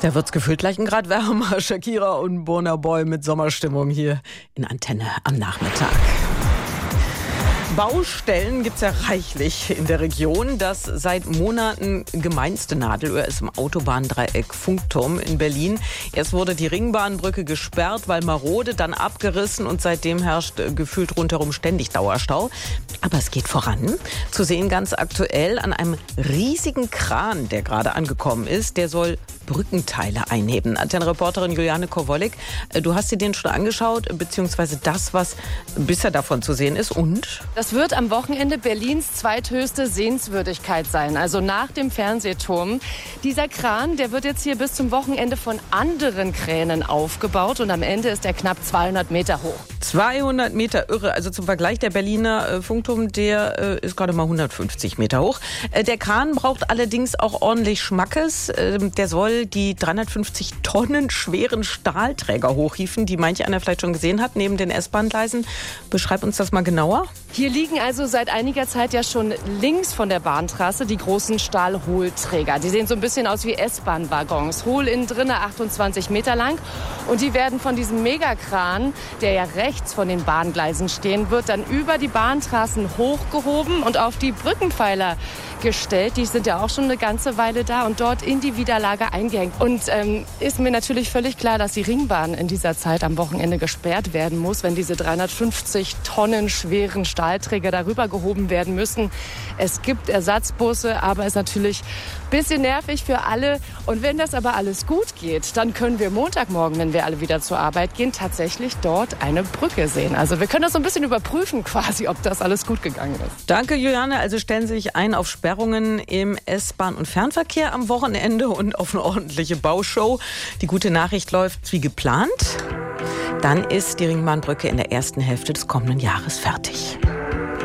Da wird's gefühlt gleich 1 Grad wärmer. Shakira und Burna Boy mit Sommerstimmung hier in Antenne am Nachmittag. Baustellen gibt's ja reichlich in der Region. Das seit Monaten gemeinste Nadelöhr ist im Autobahndreieck Funkturm in Berlin. Erst wurde die Ringbahnbrücke gesperrt, weil marode, dann abgerissen und seitdem herrscht gefühlt rundherum ständig Dauerstau. Aber es geht voran. Zu sehen ganz aktuell an einem riesigen Kran, der gerade angekommen ist. Der soll Brückenteile einheben. Antenne-Reporterin Juliane Kowolek, du hast dir den schon angeschaut, beziehungsweise das, was bisher davon zu sehen ist. Und? Das wird am Wochenende Berlins zweithöchste Sehenswürdigkeit sein, also nach dem Fernsehturm. Dieser Kran, der wird jetzt hier bis zum Wochenende von anderen Kränen aufgebaut und am Ende ist er knapp 200 Meter hoch. 200 Meter, irre. Also zum Vergleich, der Berliner Funkturm, der ist gerade mal 150 Meter hoch. Der Kran braucht allerdings auch ordentlich Schmackes. Der soll die 350 Tonnen schweren Stahlträger hochhieven, die manch einer vielleicht schon gesehen hat, neben den S-Bahn-Gleisen. Beschreib uns das mal genauer. Hier liegen also seit einiger Zeit ja schon links von der Bahntrasse die großen Stahlhohlträger. Die sehen so ein bisschen aus wie S-Bahn-Waggons. Hohl innen drin, 28 Meter lang. Und die werden von diesem Megakran, der ja rechts von den Bahngleisen stehen wird, dann über die Bahntrassen hochgehoben und auf die Brückenpfeiler gestellt. Die sind ja auch schon eine ganze Weile da und dort in die Widerlage eingehängt. Und ist mir natürlich völlig klar, dass die Ringbahn in dieser Zeit am Wochenende gesperrt werden muss, wenn diese 350 Tonnen schweren Stahlträger darüber gehoben werden müssen. Es gibt Ersatzbusse, aber es ist natürlich ein bisschen nervig für alle. Und wenn das aber alles gut geht, dann können wir Montagmorgen, wenn wir alle wieder zur Arbeit gehen, tatsächlich dort eine Brücke sehen. Also wir können das so ein bisschen überprüfen quasi, ob das alles gut gegangen ist. Danke, Juliane. Also stellen Sie sich ein auf Sperrungen im S-Bahn- und Fernverkehr am Wochenende und auf eine ordentliche Baushow. Die gute Nachricht läuft wie geplant. Dann ist die Ringbahnbrücke in der ersten Hälfte des kommenden Jahres fertig.